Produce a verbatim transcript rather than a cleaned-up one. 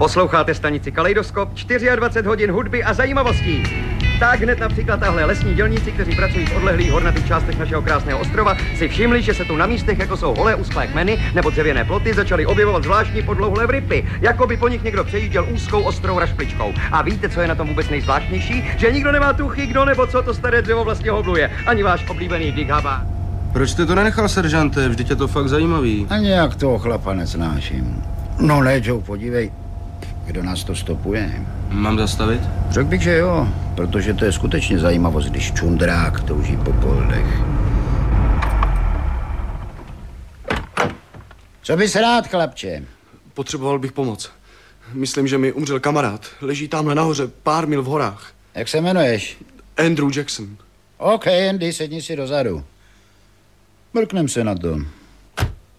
Posloucháte stanici Kaleidoskop, dvacet čtyři hodin hudby a zajímavostí. Tak hned například tahle lesní dělníci, kteří pracují v odlehlých hornatých částech našeho krásného ostrova, si všimli, že se tu na místech, jako jsou holé usklé kmeny nebo dřevěné ploty, začaly objevovat zvláštní podlouhlé vrypy, jako by po nich někdo přejížděl úzkou ostrou rašpličkou. A víte, co je na tom vůbec nejzvláštnější? Že nikdo nemá tuchy, kdo nebo co to staré dřevo vlastně hobluje. Ani váš oblíbený Dick Hubbard. Proč jste to nenechal, seržante? Vždyť je to fakt zajímavý. A nějak toho chlapa nesnáším. No ne, Joe, podívej, kdo nás to stopuje. Mám zastavit? Řekl bych, že jo, protože to je skutečně zajímavost, když čundrák touží po poldech. Co bys rád, chlapče? Potřeboval bych pomoc. Myslím, že mi umřel kamarád. Leží tamhle nahoře, pár mil v horách. Jak se jmenuješ? Andrew Jackson. OK, Andy, sedni si dozadu. Mrknem se na to.